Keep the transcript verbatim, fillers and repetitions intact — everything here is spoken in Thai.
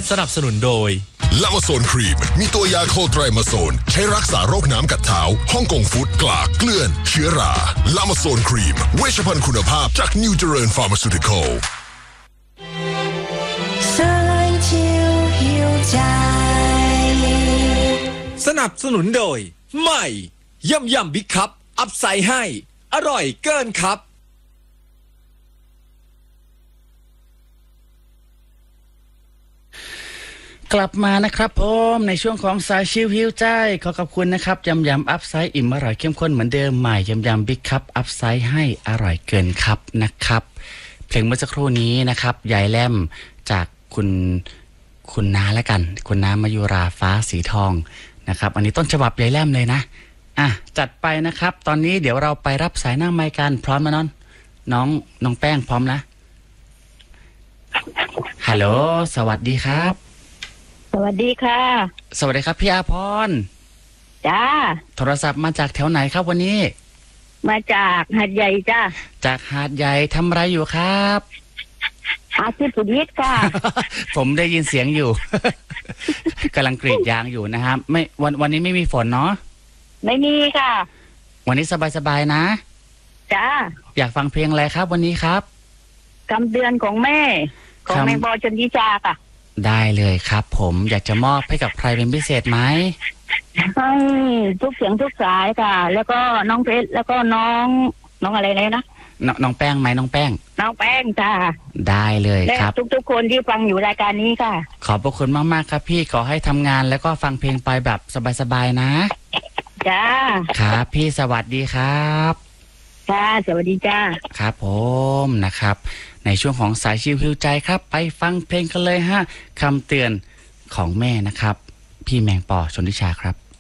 สนับสนุนโดยลามาโซนครีมมีตัวยาโคไตรมาโซนใช้รักษาโรคน้ำกัดเท้าฮ่องกงฟุตกลากเกลื่อนเชื้อราลามาโซนครีมเวชภัณฑ์คุณภาพจากนิวเจริญฟาร์มาซูติคอลสนับสนุนโดยใหม่ยำยำบิ๊กคัพอัพไซด์ให้อร่อยเกินครับกลับมานะครับผมในช่วงของสายชิวฮิวใจขอขอบคุณนะครับยำยำอัพไซด์อิ่มอร่อยเข้มข้นเหมือนเดิมใหม่ยำยำบิ๊กคัพอัพไซด์ให้อร่อยเกินครับนะครับเพลงเมื่อสักครู่นี้นะครับยายแลมจากคุณคุณน้าแล้วกันคุณน้ามายุราฟ้าสีทองนะครับอันนี้ต้นฉบับยายแลมเลยนะอ่ะจัดไปนะครับตอนนี้เดี๋ยวเราไปรับสายหน้าไมค์กันพร้อมไหมน้องน้องน้องแป้งพร้อมนะฮัลโหลสวัสดีครับสวัสดีค่ะสวัสดีครับพี่อาพรจ้าโทรศัพท์มาจากแถวไหนครับวันนี้มาจากหาดใหญ่จ้าจากหาดใหญ่ทำอะไรอยู่ครับอาชีพสุนิตค่ะผมได้ยินเสียงอยู่ กำลังกรีดยางอยู่นะครับไม่วันวันนี้ไม่มีฝนเนาะไม่มีค่ะวันนี้สบายๆนะจ้าอยากฟังเพลงอะไรครับวันนี้ครับคำเตือนของแม่ของแม่บอชนทิชาค่ะได้เลยครับผมอยากจะมอบให้กับใครเป็นพิเศษไหมให้ทุกเสียงทุกสายค่ะแล้วก็น้องเพชรแล้วก็น้องน้องอะไรเลยนะน้องแป้งไหมน้องแป้งน้องแป้งจ้าได้เลยครับทุกๆคนที่ฟังอยู่รายการนี้ค่ะขอบพระคุณมากๆครับพี่ขอให้ทำงานแล้วก็ฟังเพลงไปแบบสบายๆนะจ้าครับพี่สวัสดีครับค่ะสวัสดีจ้าครับผมนะครับในช่วงของสายชิวฮิวใจครับไปฟังเพลงกันเลยฮะคำเตือนของแม่นะครับพี่แมงปอชนทิชาครับ